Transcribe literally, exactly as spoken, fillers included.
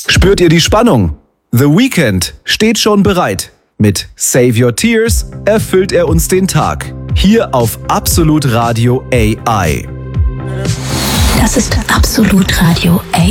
Spürt ihr die Spannung? The Weeknd steht schon bereit. Mit Save Your Tears erfüllt er uns den Tag. Hier auf Absolut Radio A I. Das ist Absolut Radio A